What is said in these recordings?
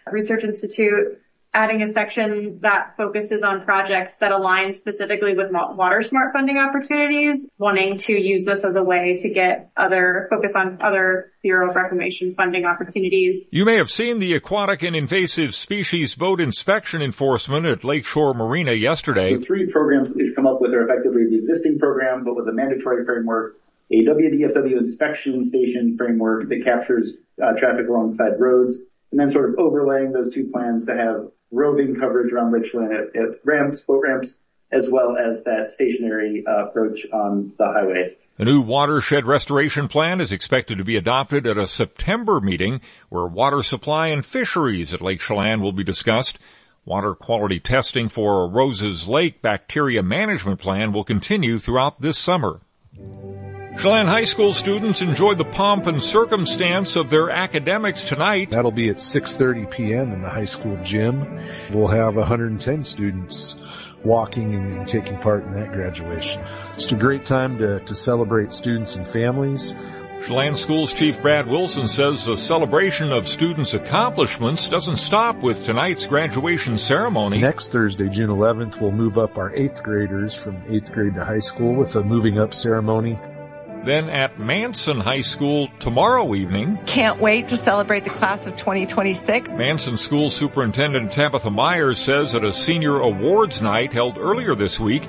Research Institute adding a section that focuses on projects that align specifically with Water Smart funding opportunities, wanting to use this as a way to get focus on other Bureau of Reclamation funding opportunities. You may have seen the aquatic and invasive species boat inspection enforcement at Lakeshore Marina yesterday. The three programs that we've come up with are effectively the existing program, but with a mandatory framework, a WDFW inspection station framework that captures traffic alongside roads, and then sort of overlaying those two plans to have roving coverage around Lake Chelan at ramps, boat ramps, as well as that stationary approach on the highways. A new watershed restoration plan is expected to be adopted at a September meeting where water supply and fisheries at Lake Chelan will be discussed. Water quality testing for a Roses Lake bacteria management plan will continue throughout this summer. Chelan High School students enjoyed the pomp and circumstance of their academics tonight. That'll be at 6:30 p.m. in the high school gym. We'll have 110 students walking and taking part in that graduation. It's a great time to celebrate students and families. Chelan Schools Chief Brad Wilson says the celebration of students' accomplishments doesn't stop with tonight's graduation ceremony. Next Thursday, June 11th, we'll move up our 8th graders from 8th grade to high school with a moving up ceremony. Then at Manson High School tomorrow evening. Can't wait to celebrate the class of 2026. Manson School Superintendent Tabitha Myers says at a senior awards night held earlier this week,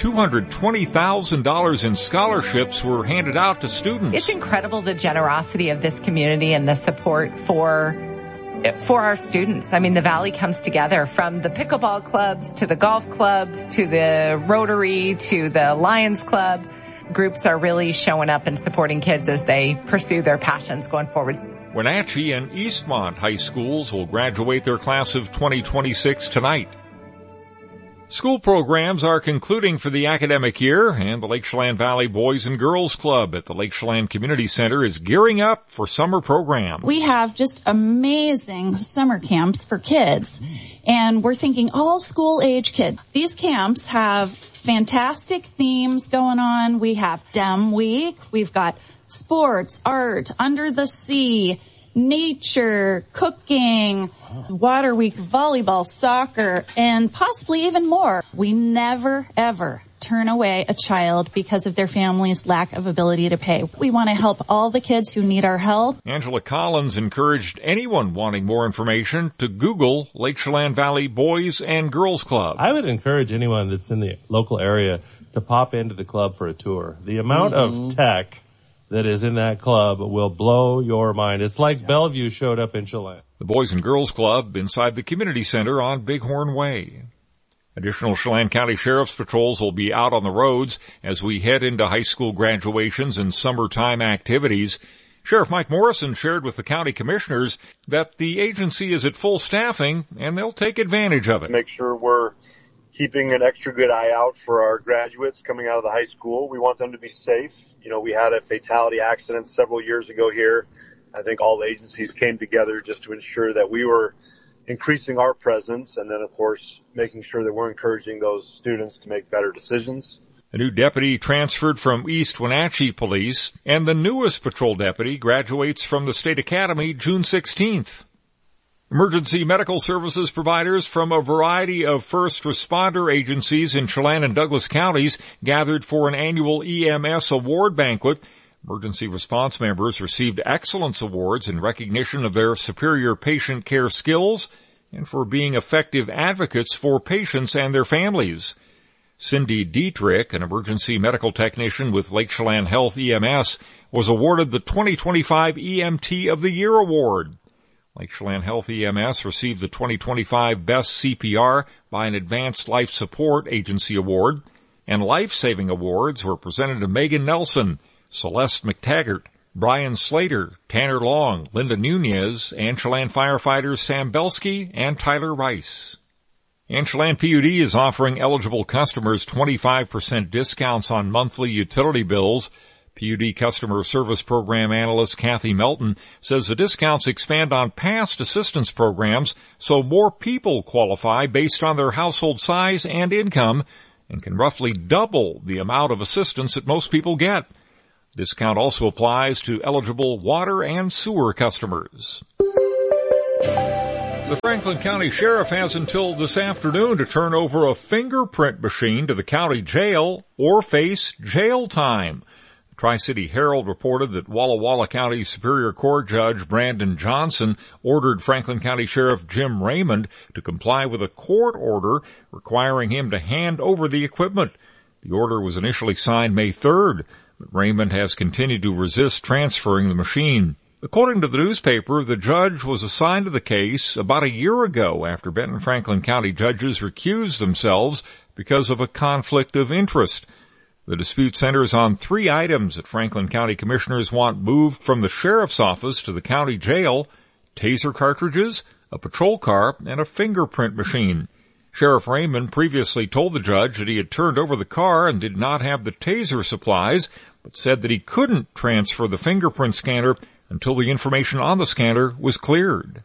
$220,000 in scholarships were handed out to students. It's incredible the generosity of this community and the support for our students. I mean, the Valley comes together from the pickleball clubs to the golf clubs to the Rotary to the Lions Club. Groups are really showing up and supporting kids as they pursue their passions going forward. Wenatchee and Eastmont High Schools will graduate their class of 2026 tonight. School programs are concluding for the academic year, and the Lake Chelan Valley Boys and Girls Club at the Lake Chelan Community Center is gearing up for summer programs. We have just amazing summer camps for kids, and we're thinking all school-age kids. These camps have fantastic themes going on. We have STEM week. We've got sports, art, under the sea, nature, cooking, water week, volleyball, soccer, and possibly even more. We never, ever turn away a child because of their family's lack of ability to pay. We want to help all the kids who need our help. Angela Collins encouraged anyone wanting more information to Google Lake Chelan Valley Boys and Girls Club. I would encourage anyone that's in the local area to pop into the club for a tour. The amount of tech that is in that club will blow your mind. It's like Bellevue showed up in Chelan. The Boys and Girls Club inside the community center on Bighorn Way. Additional Chelan County Sheriff's patrols will be out on the roads as we head into high school graduations and summertime activities. Sheriff Mike Morrison shared with the county commissioners that the agency is at full staffing and they'll take advantage of it. Make sure we're keeping an extra good eye out for our graduates coming out of the high school. We want them to be safe. You know, we had a fatality accident several years ago here. I think all the agencies came together just to ensure that we were increasing our presence and then, of course, making sure that we're encouraging those students to make better decisions. A new deputy transferred from East Wenatchee Police, and the newest patrol deputy graduates from the State Academy June 16th. Emergency medical services providers from a variety of first responder agencies in Chelan and Douglas counties gathered for an annual EMS award banquet. Emergency response members received excellence awards in recognition of their superior patient care skills and for being effective advocates for patients and their families. Cindy Dietrich, an emergency medical technician with Lake Chelan Health EMS, was awarded the 2025 EMT of the Year award. Lake Chelan Health EMS received the 2025 Best CPR by an Advanced Life Support Agency award, and life-saving awards were presented to Megan Nelson, Celeste McTaggart, Brian Slater, Tanner Long, Linda Nunez, and Chelan firefighters Sam Belsky and Tyler Rice. And Chelan PUD is offering eligible customers 25% discounts on monthly utility bills. PUD Customer Service Program Analyst Kathy Melton says the discounts expand on past assistance programs so more people qualify based on their household size and income and can roughly double the amount of assistance that most people get. Discount also applies to eligible water and sewer customers. The Franklin County Sheriff has until this afternoon to turn over a fingerprint machine to the county jail or face jail time. The Tri-City Herald reported that Walla Walla County Superior Court Judge Brandon Johnson ordered Franklin County Sheriff Jim Raymond to comply with a court order requiring him to hand over the equipment. The order was initially signed May 3rd, but Raymond has continued to resist transferring the machine. According to the newspaper, the judge was assigned to the case about a year ago after Benton Franklin County judges recused themselves because of a conflict of interest. The dispute centers on 3 items that Franklin County commissioners want moved from the sheriff's office to the county jail: taser cartridges, a patrol car, and a fingerprint machine. Sheriff Raymond previously told the judge that he had turned over the car and did not have the taser supplies, but said that he couldn't transfer the fingerprint scanner until the information on the scanner was cleared.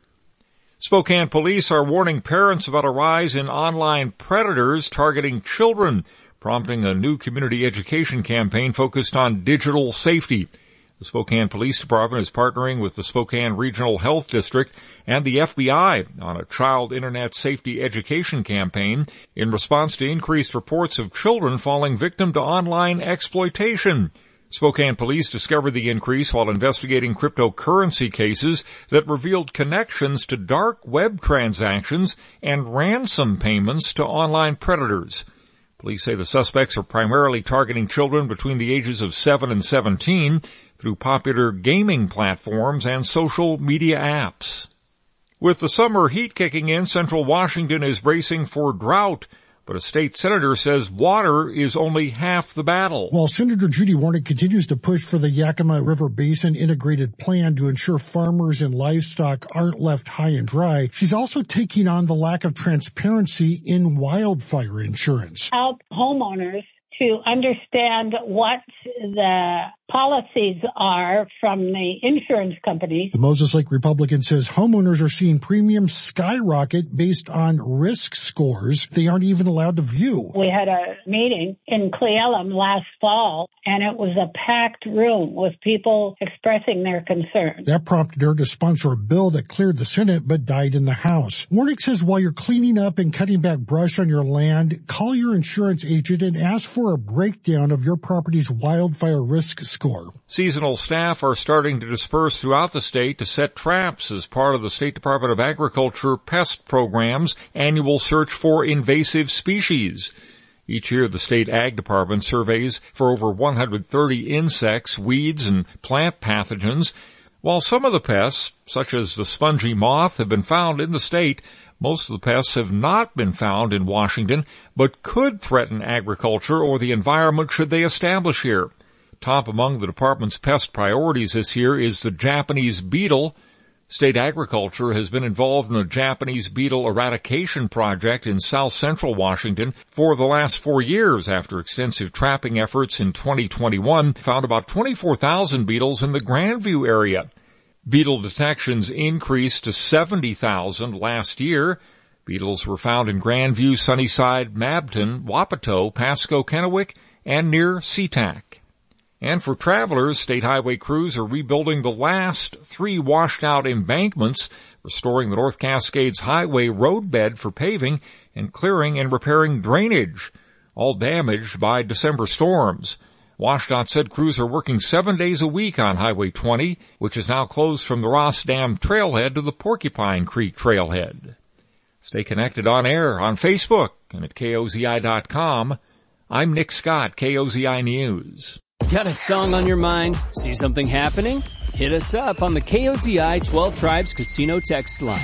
Spokane police are warning parents about a rise in online predators targeting children, prompting a new community education campaign focused on digital safety. The Spokane Police Department is partnering with the Spokane Regional Health District and the FBI on a child internet safety education campaign in response to increased reports of children falling victim to online exploitation. Spokane police discovered the increase while investigating cryptocurrency cases that revealed connections to dark web transactions and ransom payments to online predators. Police say the suspects are primarily targeting children between the ages of 7 and 17 through popular gaming platforms and social media apps. With the summer heat kicking in, Central Washington is bracing for drought. But a state senator says water is only half the battle. While Senator Judy Warnick continues to push for the Yakima River Basin integrated plan to ensure farmers and livestock aren't left high and dry, she's also taking on the lack of transparency in wildfire insurance. Help homeowners to understand what the policies are from the insurance companies. The Moses Lake Republican says homeowners are seeing premiums skyrocket based on risk scores they aren't even allowed to view. We had a meeting in Cle Elum last fall, and it was a packed room with people expressing their concerns. That prompted her to sponsor a bill that cleared the Senate but died in the House. Warnick says while you're cleaning up and cutting back brush on your land, call your insurance agent and ask for a breakdown of your property's wildfire risk score. Seasonal staff are starting to disperse throughout the state to set traps as part of the State Department of Agriculture pest program's annual search for invasive species. Each year, the state ag department surveys for over 130 insects, weeds, and plant pathogens. While some of the pests, such as the spongy moth, have been found in the state, most of the pests have not been found in Washington, but could threaten agriculture or the environment should they establish here. Top among the department's pest priorities this year is the Japanese beetle. State agriculture has been involved in a Japanese beetle eradication project in south central Washington for the last 4 years after extensive trapping efforts in 2021 found about 24,000 beetles in the Grandview area. Beetle detections increased to 70,000 last year. Beetles were found in Grandview, Sunnyside, Mabton, Wapato, Pasco, Kennewick, and near SeaTac. And for travelers, state highway crews are rebuilding the last 3 washed-out embankments, restoring the North Cascades Highway roadbed for paving, and clearing and repairing drainage, all damaged by December storms. WashDOT said crews are working 7 days a week on Highway 20, which is now closed from the Ross Dam Trailhead to the Porcupine Creek Trailhead. Stay connected on air on Facebook and at KOZI.com. I'm Nick Scott, KOZI News. Got a song on your mind? See something happening? Hit us up on the KOZI 12 Tribes Casino text line.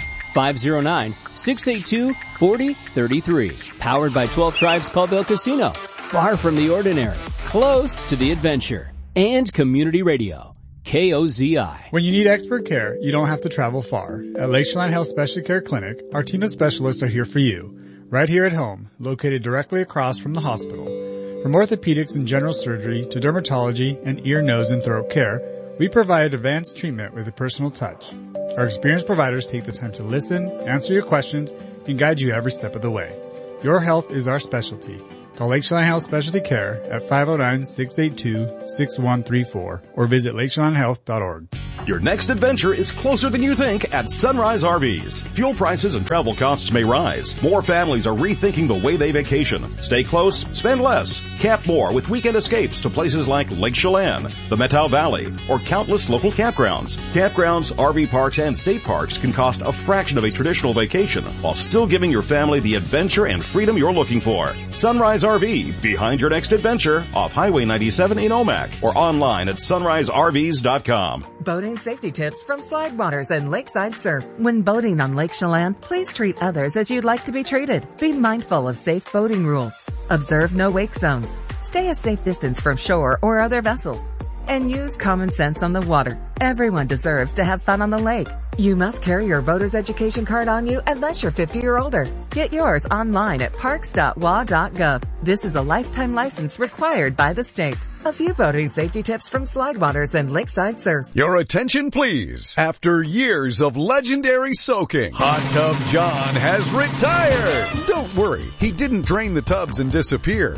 509-682-4033. Powered by 12 Tribes Colville Casino. Far from the ordinary. Close to the adventure. And community radio. KOZI. When you need expert care, you don't have to travel far. At Lakeshore Health Specialty Care Clinic, our team of specialists are here for you. Right here at home, located directly across from the hospital. From orthopedics and general surgery to dermatology and ear, nose, and throat care, we provide advanced treatment with a personal touch. Our experienced providers take the time to listen, answer your questions, and guide you every step of the way. Your health is our specialty. Call Lakeshore Health Specialty Care at 509-682-6134 or visit lakeshorehealth.org. Your next adventure is closer than you think at Sunrise RVs. Fuel prices and travel costs may rise. More families are rethinking the way they vacation. Stay close, spend less. Camp more with weekend escapes to places like Lake Chelan, the Methow Valley, or countless local campgrounds. Campgrounds, RV parks, and state parks can cost a fraction of a traditional vacation while still giving your family the adventure and freedom you're looking for. Sunrise RV, behind your next adventure, off Highway 97 in Omak, or online at sunriservs.com. Boating safety tips from Slidewaters and Lakeside Surf. When boating on Lake Chelan, please treat others as you'd like to be treated. Be mindful of safe boating rules. Observe no wake zones. Stay a safe distance from shore or other vessels. And use common sense on the water. Everyone deserves to have fun on the lake. You must carry your voter's education card on you unless you're 50 or older. Get yours online at parks.wa.gov. This is a lifetime license required by the state. A few boating safety tips from Slidewaters and Lakeside Surf. Your attention, please. After years of legendary soaking, Hot Tub John has retired. Don't worry, he didn't drain the tubs and disappear.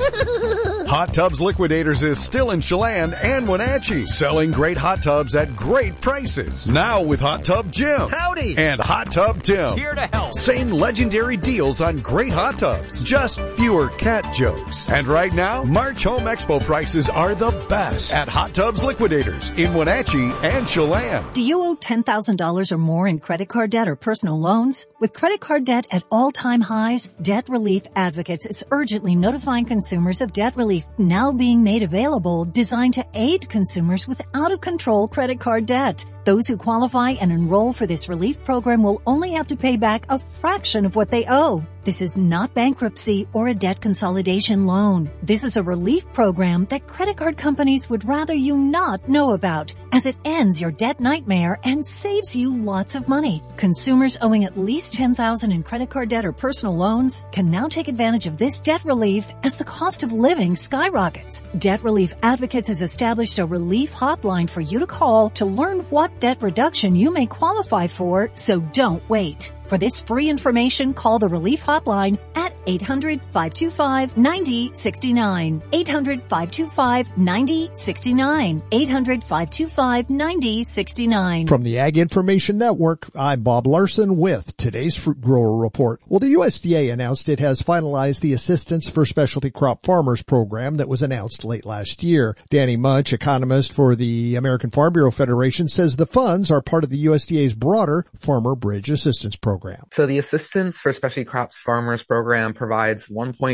Hot Tubs Liquidators is still in Chelan and Wenatchee, selling great hot tubs at great prices. Now with Hot Tub Jim. Howdy! And Hot Tub Tim. Here to help. Same legendary deals on great hot tubs, just fewer cat jokes. And right now, March Home Expo prices are the best at Hot Tubs Liquidators in Wenatchee and Chelan. Do you owe $10,000 or more in credit card debt or personal loans? With credit card debt at all-time highs, Debt Relief Advocates is urgently notifying consumers of debt relief now being made available, designed to aid consumers with out-of-control credit card debt. Those who qualify and enroll for this relief program will only have to pay back a fraction of what they owe. This is not bankruptcy or a debt consolidation loan. This is a relief program that credit card companies would rather you not know about, as it ends your debt nightmare and saves you lots of money. Consumers owing at least $10,000 in credit card debt or personal loans can now take advantage of this debt relief as the cost of living skyrockets. Debt Relief Advocates has established a relief hotline for you to call to learn what debt reduction you may qualify for, so don't wait. For this free information, call the Relief Hotline at 800-525-9069. 800-525-9069. 800-525-9069. From the Ag Information Network, I'm Bob Larson with today's Fruit Grower Report. Well, the USDA announced it has finalized the Assistance for Specialty Crop Farmers program that was announced late last year. Danny Munch, economist for the American Farm Bureau Federation, says the funds are part of the USDA's broader Farmer Bridge Assistance Program. So the Assistance for Specialty Crops Farmers program provides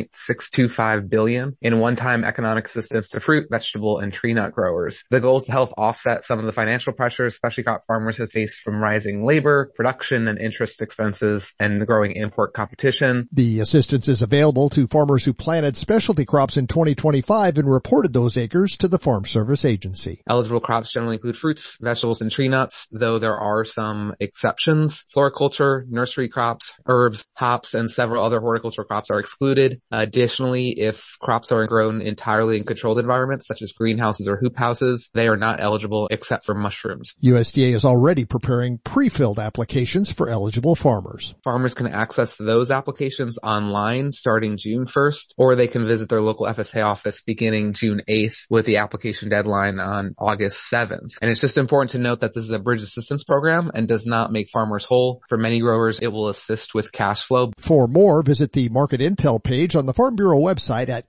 $1.625 billion in one-time economic assistance to fruit, vegetable, and tree nut growers. The goal is to help offset some of the financial pressures specialty crop farmers have faced from rising labor, production, and interest expenses and growing import competition. The assistance is available to farmers who planted specialty crops in 2025 and reported those acres to the Farm Service Agency. Eligible crops generally include fruits, vegetables, and tree nuts, though there are some exceptions. Floriculture, nursery crops, herbs, hops, and several other horticultural crops are excluded. Additionally, if crops are grown entirely in controlled environments, such as greenhouses or hoop houses, they are not eligible except for mushrooms. USDA is already preparing pre-filled applications for eligible farmers. Farmers can access those applications online starting June 1st, or they can visit their local FSA office beginning June 8th with the application deadline on August 7th. And it's just important to note that this is a bridge assistance program and does not make farmers whole. For many growers, it will assist with cash flow. For more, visit the Market Intel page on the Farm Bureau website at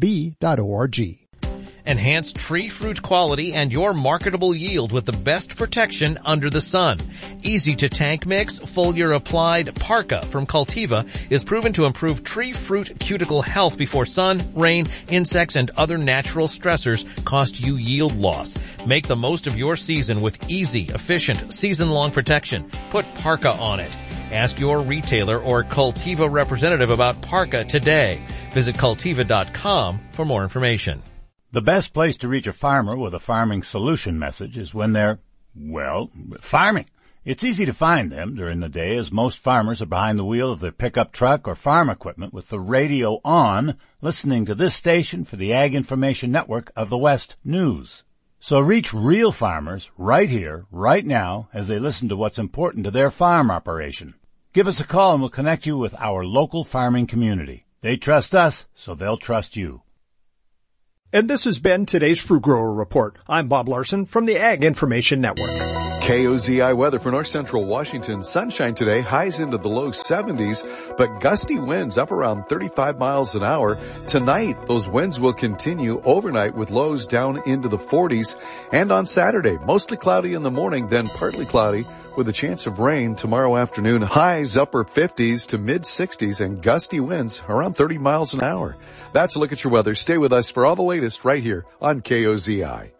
fb.org. Enhance tree fruit quality and your marketable yield with the best protection under the sun. Easy to tank mix, foliar applied Parka from Cultiva is proven to improve tree fruit cuticle health before sun, rain, insects, and other natural stressors cost you yield loss. Make the most of your season with easy, efficient, season-long protection. Put Parka on it. Ask your retailer or Cultiva representative about Parka today. Visit Cultiva.com for more information. The best place to reach a farmer with a farming solution message is when they're, well, farming. It's easy to find them during the day as most farmers are behind the wheel of their pickup truck or farm equipment with the radio on, listening to this station for the Ag Information Network of the West News. So reach real farmers right here, right now, as they listen to what's important to their farm operation. Give us a call and we'll connect you with our local farming community. They trust us, so they'll trust you. And this has been today's Fruit Grower Report. I'm Bob Larson from the Ag Information Network. KOZI weather for north central Washington. Sunshine today, highs into the low 70s, but gusty winds up around 35 miles an hour. Tonight, those winds will continue overnight with lows down into the 40s. And on Saturday, mostly cloudy in the morning, then partly cloudy with a chance of rain tomorrow afternoon. Highs upper 50s to mid 60s and gusty winds around 30 miles an hour. That's a look at your weather. Stay with us for all the latest right here on KOZI.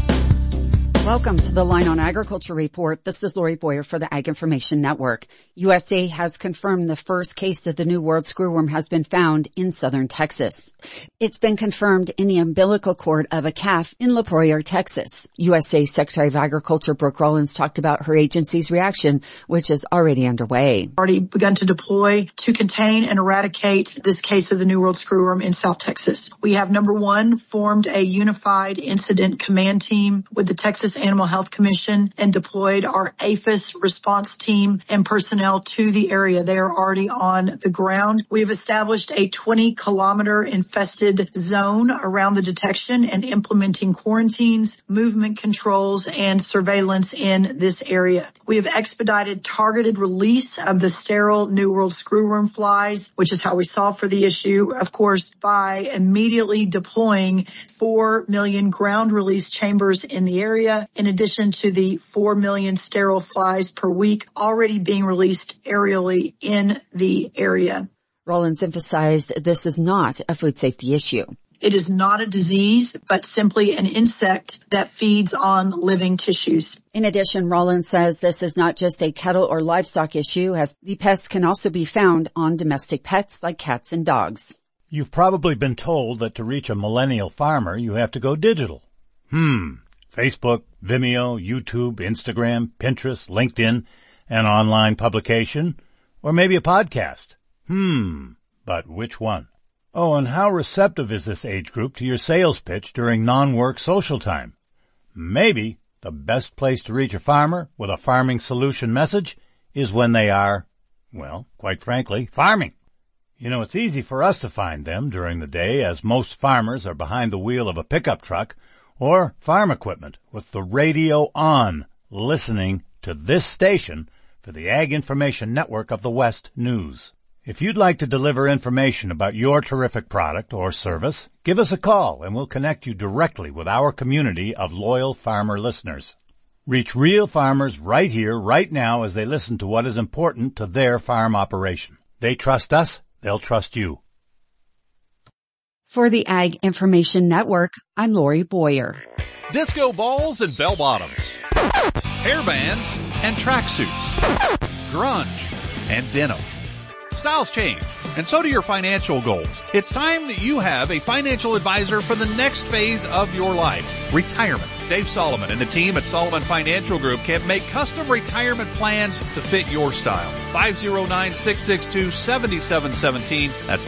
Welcome to the Line on Agriculture Report. This is Lori Boyer for the Ag Information Network. USDA has confirmed the first case of the New World Screwworm has been found in southern Texas. It's been confirmed in the umbilical cord of a calf in La Porte, Texas. USDA Secretary of Agriculture Brooke Rollins talked about her agency's reaction, which is already underway. Already begun to deploy to contain and eradicate this case of the New World Screwworm in South Texas. We have, number one, formed a unified incident command team with the Texas Animal Health Commission and deployed our APHIS response team and personnel to the area. They are already on the ground. We have established a 20-kilometer infested zone around the detection and implementing quarantines, movement controls, and surveillance in this area. We have expedited targeted release of the sterile New World Screwworm flies, which is how we solve for the issue, of course, by immediately deploying 4 million ground release chambers in the area, in addition to the 4 million sterile flies per week already being released aerially in the area. Rollins emphasized this is not a food safety issue. It is not a disease, but simply an insect that feeds on living tissues. In addition, Rollins says this is not just a cattle or livestock issue, as the pest can also be found on domestic pets like cats and dogs. You've probably been told that to reach a millennial farmer, you have to go digital. Facebook, Vimeo, YouTube, Instagram, Pinterest, LinkedIn, an online publication, or maybe a podcast. But which one? Oh, and how receptive is this age group to your sales pitch during non-work social time? Maybe the best place to reach a farmer with a farming solution message is when they are, well, quite frankly, farming. You know, it's easy for us to find them during the day, as most farmers are behind the wheel of a pickup truck or farm equipment with the radio on, listening to this station for the Ag Information Network of the West News. If you'd like to deliver information about your terrific product or service, give us a call and we'll connect you directly with our community of loyal farmer listeners. Reach real farmers right here, right now, as they listen to what is important to their farm operation. They trust us, they'll trust you. For the Ag Information Network, I'm Lori Boyer. Disco balls and bell bottoms, hairbands and tracksuits, grunge and denim. Styles change, and so do your financial goals. It's time that you have a financial advisor for the next phase of your life, retirement. Dave Solomon and the team at Solomon Financial Group can make custom retirement plans to fit your style. 509-662-7717. That's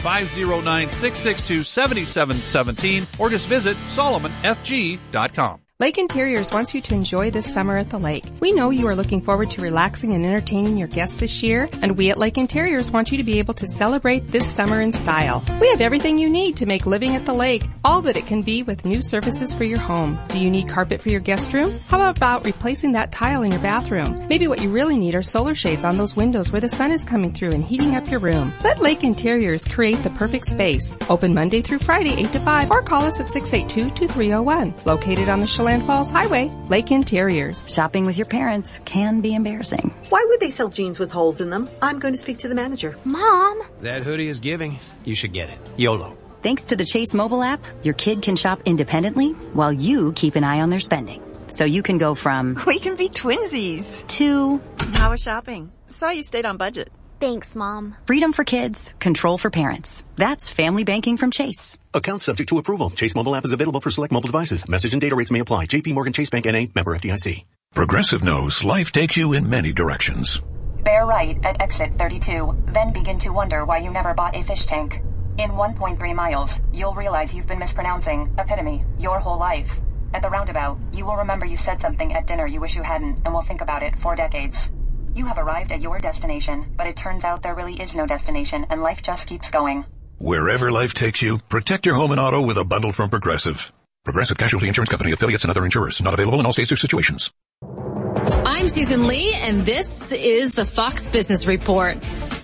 509-662-7717, or just visit SolomonFG.com. Lake Interiors wants you to enjoy this summer at the lake. We know you are looking forward to relaxing and entertaining your guests this year, and we at Lake Interiors want you to be able to celebrate this summer in style. We have everything you need to make living at the lake all that it can be, with new services for your home. Do you need carpet for your guest room? How about replacing that tile in your bathroom? Maybe what you really need are solar shades on those windows where the sun is coming through and heating up your room. Let Lake Interiors create the perfect space. Open Monday through Friday 8 to 5, or call us at 682-2301. Located on the Chelan Falls Highway, Lake Interiors. Shopping with your parents can be embarrassing. Why would they sell jeans with holes in them? I'm going to speak to the manager. Mom! That hoodie is giving. You should get it. YOLO. Thanks to the Chase mobile app, your kid can shop independently while you keep an eye on their spending. So you can go from, we can be twinsies, to, how was shopping? Saw you stayed on budget. Thanks, Mom. Freedom for kids, control for parents. That's family banking from Chase. Account subject to approval. Chase mobile app is available for select mobile devices. Message and data rates may apply. JP Morgan Chase Bank N.A. member FDIC. Progressive knows life takes you in many directions. Bear right at exit 32, then begin to wonder why you never bought a fish tank. In 1.3 miles, you'll realize you've been mispronouncing epitome your whole life. At the roundabout, you will remember you said something at dinner you wish you hadn't, and will think about it for decades. You have arrived at your destination, but it turns out there really is no destination, and life just keeps going. Wherever life takes you, protect your home and auto with a bundle from Progressive. Progressive Casualty Insurance Company, affiliates, and other insurers. Not available in all states or situations. I'm Susan Lee, and this is the Fox Business Report.